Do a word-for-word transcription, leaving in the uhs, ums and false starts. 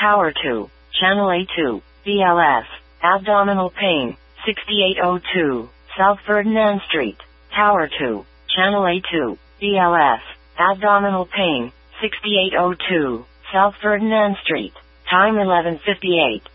Tower two, Channel A two, B L S, abdominal pain, sixty-eight oh two, South Ferdinand Street. Tower two, Channel A two, B L S, abdominal pain, sixty-eight oh two, South Ferdinand Street. Time eleven fifty-eight.